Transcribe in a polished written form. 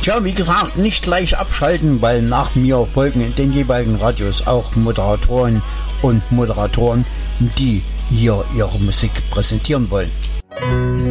Tja, wie gesagt, nicht gleich abschalten, weil nach mir folgen in den jeweiligen Radios auch Moderatoren und Moderatoren, die hier ihre Musik präsentieren wollen.